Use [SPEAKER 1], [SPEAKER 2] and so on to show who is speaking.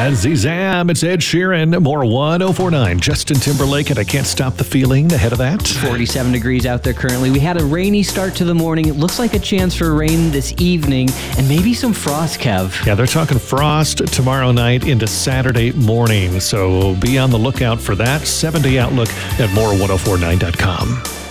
[SPEAKER 1] Zam, it's Ed Sheeran. More 104.9. Justin Timberlake, and I Can't Stop the Feeling ahead of that.
[SPEAKER 2] 47 degrees out there currently. We had a rainy start to the morning. It looks like a chance for rain this evening and maybe some frost, Kev.
[SPEAKER 1] Yeah, they're talking frost tomorrow night into Saturday morning. So be on the lookout for that. 7-day outlook at more1049.com.